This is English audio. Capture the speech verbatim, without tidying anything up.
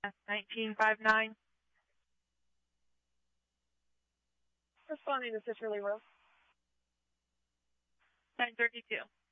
nineteen five nine. Responding to Fisher Lee Road. nine thirty-two.